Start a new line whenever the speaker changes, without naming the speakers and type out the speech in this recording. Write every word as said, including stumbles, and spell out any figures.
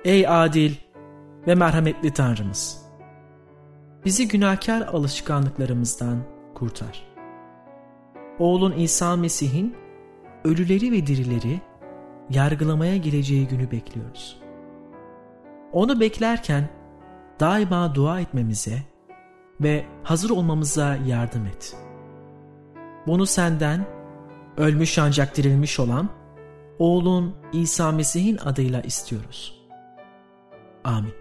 Ey adil ve merhametli Tanrımız! Bizi günahkar alışkanlıklarımızdan kurtar. Oğlun İsa Mesih'in ölüleri ve dirileri yargılamaya geleceği günü bekliyoruz. Onu beklerken daima dua etmemize ve hazır olmamıza yardım et. Bunu senden, ölmüş ancak dirilmiş olan oğlun İsa Mesih'in adıyla istiyoruz. Amin.